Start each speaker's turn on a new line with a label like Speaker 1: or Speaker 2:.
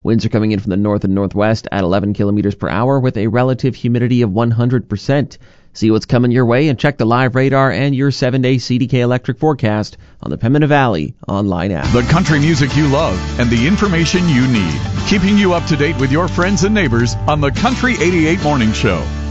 Speaker 1: Winds are coming in from the north and northwest at 11 kilometers per hour with a relative humidity of 100%. See what's coming your way and check the live radar and your 7-day CDK electric forecast on the Pembina Valley online app.
Speaker 2: The country music you love and the information you need. Keeping you up to date with your friends and neighbors on the Country 88 Morning Show.